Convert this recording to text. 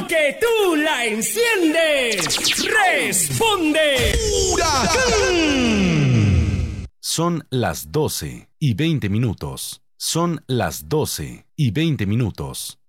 Porque tú la enciendes. Responde. ¡Huracán! Son las 12:20. Son las 12:20.